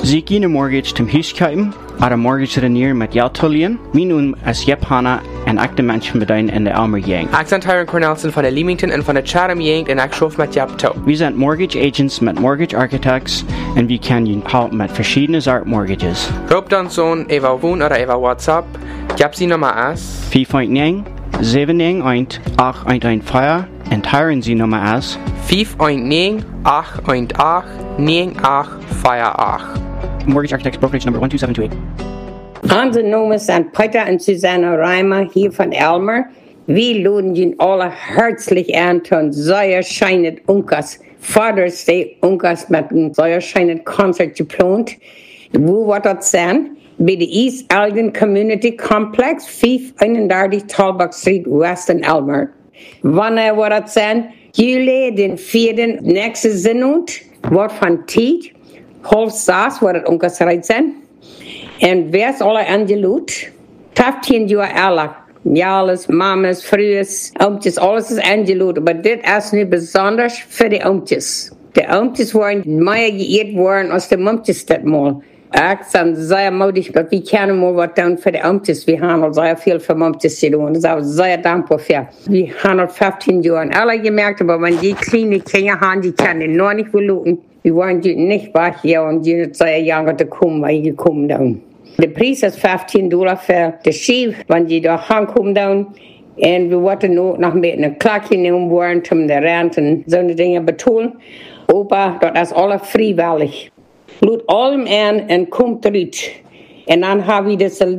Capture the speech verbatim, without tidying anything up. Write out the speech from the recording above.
Sie gehen mortgage zum huiskapen, ar a mortgage renier met Jaltolien, min un as Japaner en acte menschen bedein in de Elmer Yang. Accent Tyron Cornelson van de Leamington en van de Chatham Yang en Akschrof met Japto. We zijn mortgage agents met mortgage architects en we kan je helpen met verschillende soort mortgages. Roep dan zo'n eva woon oder eva WhatsApp. Jap sie nummer as. vier negen zeven negen acht een een vier en Tyron sie nummer as. vier negen acht een acht negen acht vier acht. Mortgage Architects Brokerage number one two seven two eight. Onze namen zijn Peter en Susanne Reimer hier van Elmer. We laden jullie alle herzlich aan tot zeer schijnend Unkas. Father's Day Unkas met een zeer schijnend concert gepland. Wo wordt dat zijn? Bij de East Elgin Community Complex, vijfhonderdeenendertig Talbot Street, West in Elmer. Wanneer wordt dat zijn? Jullie den vierde nächste Zinnoot wordt van tijd. Half zes wordt het Unkas rijdt zijn. En wer is alle aangeloot? vijftien jaar alle. Jales, mamas, vroeges, oompjes, alles is aangeloot. Maar dit is nu besonders voor de oompjes. De oompjes worden meer geëerd worden als de mompjes dit mal. Ik ben zeer moedig, dat we kunnen maar wat doen voor de oompjes. We hebben al zeer veel voor mompjes gedaan. Daar zijn we zeer dankbaar voor. We hebben al vijftien jaar alle gemerkt, maar wenn die kleine Kinder haben, die kunnen nog niet verloten. We waren niet weg hier en die niet zeer jong te komen, waar je gekomen dan. De prijs is vijftien dollar voor de schip, wanneer je daar aankomt dan. En we worden ook nog met een klakje nemen worden om de rente en zo'n dingen betalen. Opa, dat is alles vrijwillig. Loot allem aan en komt eruit. En dan hebben we dus